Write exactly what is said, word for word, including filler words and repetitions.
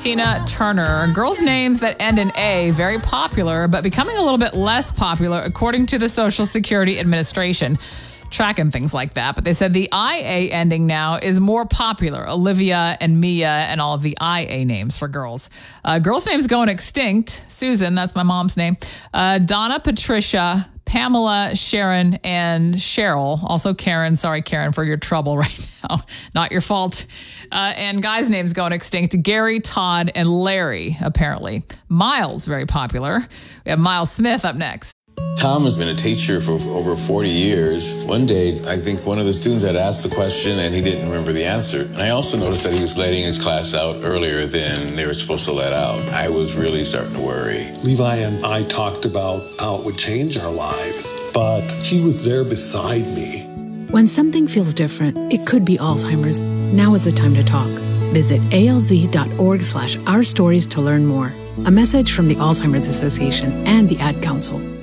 Tina Turner. Girls' names that end in A, very popular, but becoming a little bit less popular, according to the Social Security Administration. Tracking things like that. But they said the I A ending now is more popular. Olivia and Mia and all of the I A names for girls. Uh, girls' names going extinct. Susan, that's my mom's name. Uh, Donna, Patricia, Pamela, Sharon, and Cheryl. Also Karen. Sorry, Karen, for your trouble right now. Not your fault. Uh, and guys' names going extinct. Gary, Todd, and Larry, apparently. Miles, very popular. We have Miles Smith up next. Tom has been a teacher for over forty years. One day, I think one of the students had asked the question and he didn't remember the answer. And I also noticed that he was letting his class out earlier than they were supposed to let out. I was really starting to worry. Levi and I talked about how it would change our lives, but he was there beside me. When something feels different, it could be Alzheimer's. Now is the time to talk. Visit alz.org slash our stories to learn more. A message from the Alzheimer's Association and the Ad Council.